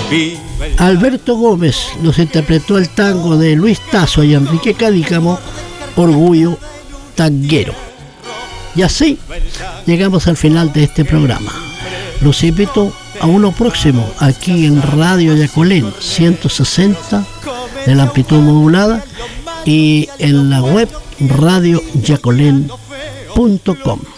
Alberto Gómez nos interpretó el tango de Luis Tasso y Enrique Cadícamo, Orgullo Tanguero. Y así llegamos al final de este programa. Los invito a uno próximo aquí en Radio Yacolén 160 de la amplitud modulada y en la web radioyacolén.com.